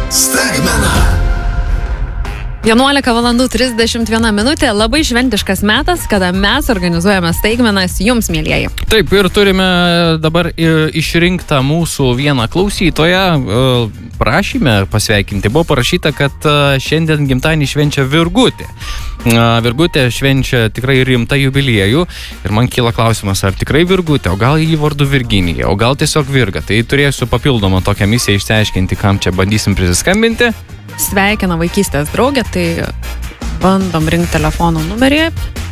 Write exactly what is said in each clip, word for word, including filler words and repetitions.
Staigmena. vienuolika valandų trisdešimt viena minutė, labai šventiškas metas, kada mes organizuojame staigmenas jums, mielieji. Taip, ir turime dabar išrinktą mūsų vieną klausytoją. Prašyme pasveikinti. Buvo parašyta, kad šiandien gimtadienį švenčia Virgutė. Virgutė švenčia tikrai rimtą jubiliejų ir man kyla klausimas, ar tikrai Virgutė, o gal jį vardu Virginija, o gal tiesiog Virga. Tai turėsiu papildomą tokią misiją išsiaiškinti, kam čia bandysim prisiskambinti. Sveikina vaikystės draugė, tai bandom rinkti telefono numerį.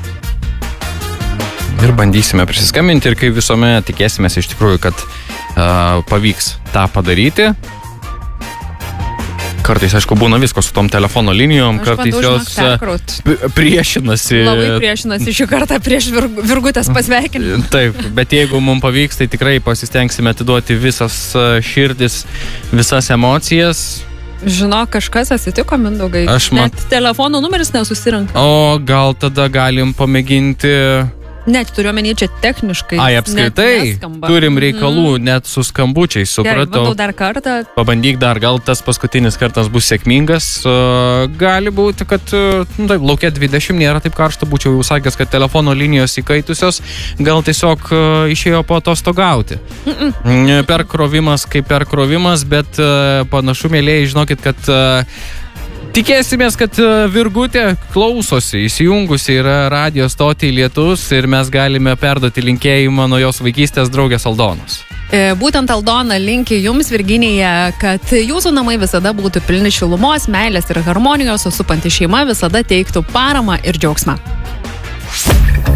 Ir bandysime prisiskambinti ir kaip visuomet tikėsimės iš tikrųjų, kad uh, pavyks tą padaryti. Kartais, aišku, būna visko su tom telefono linijom, Aš kartais jos uh, priešinasi. Labai priešinasi šį kartą prieš virg Virgutės pasveikinti. Taip, bet jeigu mums pavyks, tai tikrai pasistengsime atiduoti visas širdis, visas emocijas. Žinau, kažkas atsitiko, Mindaugai. Aš mat... Net telefono numeris nesusirinka. O gal tada galim pamėginti... Net turiu omeny čia techniškai. Ai, apskritai, turim reikalų mm. net su skambučiais, supratau. Gerai, bandau dar kartą. Pabandyk dar, gal tas paskutinis kartas bus sėkmingas. Gali būti, kad nu, taip, laukia dvidešimt nėra taip karšta, būčiau jau sakęs, kad telefono linijos įkaitusios, gal tiesiog išėjo po atostogauti. Mm -mm. Perkrovimas kaip perkrovimas, bet panašu, mėlėjai, žinokit, kad tikėsimės, kad Virgutė klausosi, įsijungusi yra radio stotį Lietus ir mes galime perduoti linkėjimą nuo jos vaikystės draugės Aldonos. E, būtent Aldona linki jums, Virginija, kad jūsų namai visada būtų pilni šilumos, meilės ir harmonijos, o supanti šeima visada teiktų paramą ir džiaugsmą.